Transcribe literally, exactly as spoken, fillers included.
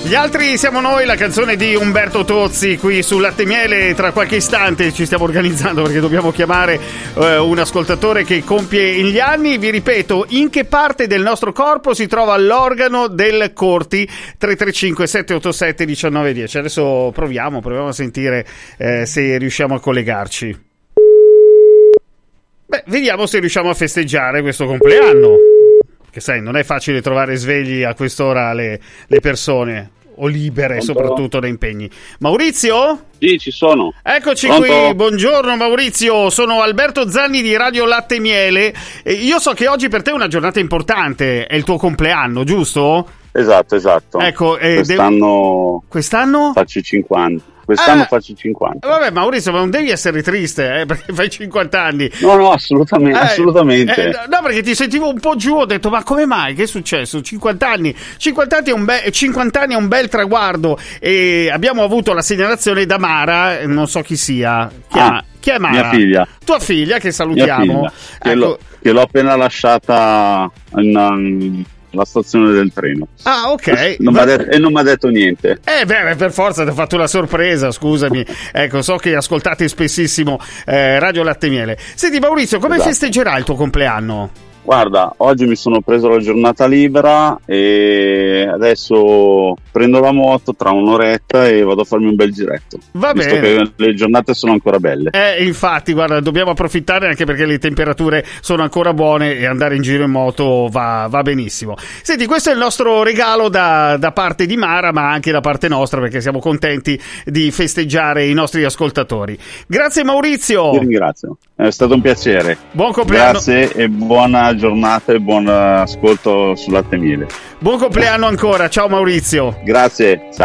Gli altri siamo noi, la canzone di Umberto Tozzi qui su Latte e Miele. Tra qualche istante ci stiamo organizzando perché dobbiamo chiamare eh, un ascoltatore che compie gli anni. Vi ripeto, in che parte del nostro corpo si trova l'organo del Corti? Tre tre cinque sette otto sette uno nove uno zero. Adesso proviamo, proviamo a sentire eh, se riusciamo a collegarci. Beh, vediamo se riusciamo a festeggiare questo compleanno. Che sai, non è facile trovare svegli a quest'ora le, le persone, o libere soprattutto da impegni. Maurizio? Sì, ci sono. Eccoci Pronto? qui, buongiorno Maurizio, sono Alberto Zanni di Radio Latte e Miele. E io so che oggi per te è una giornata importante, è il tuo compleanno, giusto? Esatto, esatto. Ecco, eh, quest'anno... devo... Quest'anno? Faccio cinquanta. Quest'anno eh, faccio cinquanta. Vabbè Maurizio, ma non devi essere triste, eh, perché fai cinquanta anni. No, no, assolutamente, eh, assolutamente. Eh, no, perché ti sentivo un po' giù, ho detto, ma come mai? Che è successo? cinquanta anni. cinquanta anni è un, be- cinquanta anni è un bel traguardo. E abbiamo avuto la segnalazione da Mara, non so chi sia. Chi, ah, è, chi è Mara? Mia figlia. Tua figlia, che salutiamo. Mia figlia, che, ecco. l'ho, che l'ho appena lasciata in... la stazione del treno. Ah, ok. Non Va... detto, e non mi ha detto niente. Eh beh, per forza ti ha fatto una sorpresa, scusami. Ecco, so che ascoltate spessissimo eh, Radio Latte e Miele. Senti Maurizio, come esatto. festeggerai il tuo compleanno? Guarda, oggi mi sono preso la giornata libera e adesso prendo la moto tra un'oretta e vado a farmi un bel giretto. Va visto bene. Che le giornate sono ancora belle. Eh, infatti, guarda, dobbiamo approfittare anche perché le temperature sono ancora buone e andare in giro in moto va, va benissimo. Senti, questo è il nostro regalo da, da parte di Mara, ma anche da parte nostra, perché siamo contenti di festeggiare i nostri ascoltatori. Grazie Maurizio. Ti ringrazio, è stato un piacere. Buon compleanno. Grazie e buona giornata e buon ascolto su Latte e Miele. Buon compleanno ancora, ciao Maurizio. Grazie, ciao.